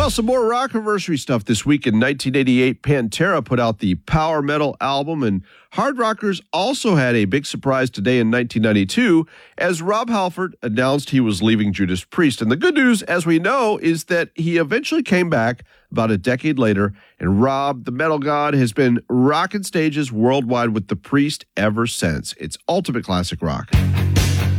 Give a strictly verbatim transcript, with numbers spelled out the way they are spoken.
Well, some more rock-anniversary stuff this week. In nineteen eighty-eight, Pantera put out the Power Metal album, and hard rockers also had a big surprise today in nineteen ninety-two as Rob Halford announced he was leaving Judas Priest. And the good news, as we know, is that he eventually came back about a decade later, and Rob, the metal god, has been rocking stages worldwide with the Priest ever since. It's ultimate classic rock.